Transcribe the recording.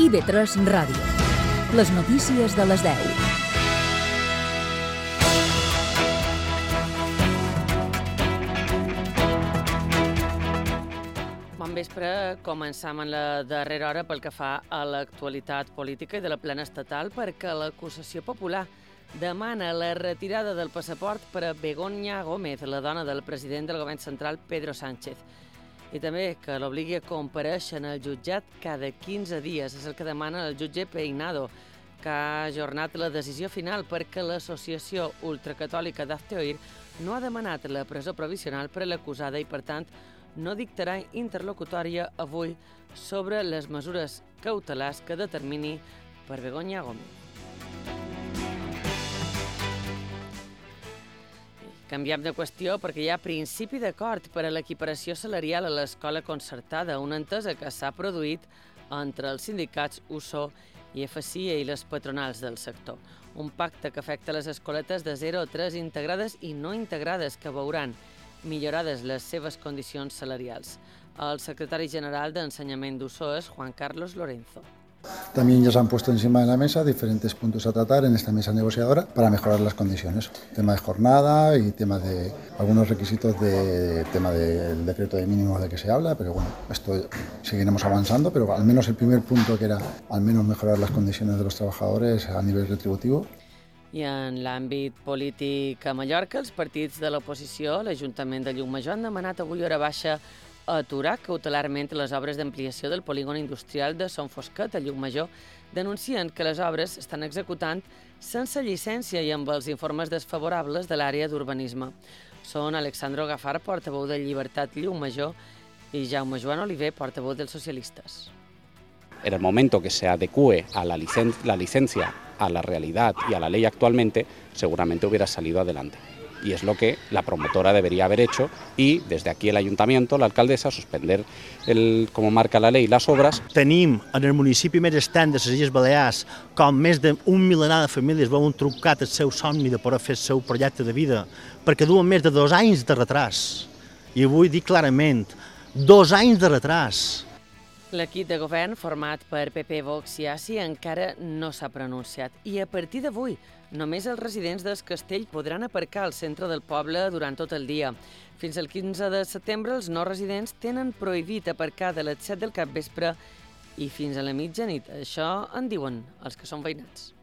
IB3 Ràdio. Les notícies de les 10. Bon vespre. Començam en la darrera hora pel que fa a l'actualitat política i de la plena estatal, perquè l'acusació popular demana la retirada del passaport per a Begoña Gómez, la dona del president del govern central, Pedro Sánchez. I també que l'obligui a comparèixer en el jutjat cada 15 dies. És el que demana el jutge Peinado, que ha ajornat la decisió final perquè l'associació ultracatòlica d'Hazte Oír no ha demanat la presó provisional per a l'acusada i, per tant, no dictarà interlocutòria avui sobre les mesures cautelars que determini per Begoña Gómez. Canviem de qüestió perquè hi ha principi d'acord per a l'equiparació salarial a l'escola concertada, una entesa que s'ha produït entre els sindicats USO i FCIE i les patronals del sector. Un pacte que afecta les escoletes de 0 a 3 integrades i no integrades, que veuran millorades les seves condicions salarials. El secretari general d'Ensenyament d'USO és Juan Carlos Lorenzo. También ya se han puesto encima de la mesa diferentes puntos a tratar en esta mesa negociadora para mejorar las condiciones. Tema de jornada y tema de algunos requisitos de tema del decreto de mínimos de que se habla, pero bueno, esto seguiremos avanzando, pero al menos el primer punto, que era al menos mejorar las condiciones de los trabajadores a nivel retributivo. I en l'àmbit polític a Mallorca, els partits de l'oposició, l'Ajuntament de Llucmajor, han demanat avui hora baixa aturar cautelarment les obres d'ampliació del polígon industrial de Son Fosquet a Llucmajor. Denuncien que les obres s'estan executant sense llicència i amb els informes desfavorables de l'àrea d'urbanisme. Són Alexandro Gafar, portaveu de Llibertat Llucmajor, i Jaume Joan Oliver, portaveu dels socialistes. En el momento que se adecue a la licencia a la realidad y a la ley actualmente, seguramente hubiera salido adelante. Y es lo que la promotora debería haber hecho, y desde aquí el ayuntamiento, la alcaldesa, suspender, como marca la ley, las obras. Tenim en el municipi més estant de les Illes Balears com més d'un milenar de famílies veuen truncat el seu somni de poder fer el seu projecte de vida, perquè duen més de 2 anys de retras. I vull dir clarament, 2 anys de retras. L'equip de govern, format per PP, Vox i ASI, encara no s'ha pronunciat. I a partir d'avui, només els residents del Castell podran aparcar al centre del poble durant tot el dia. Fins al 15 de setembre, els no residents tenen prohibit aparcar de les 7 del capvespre i fins a la mitjanit. Això en diuen els que són veïnats.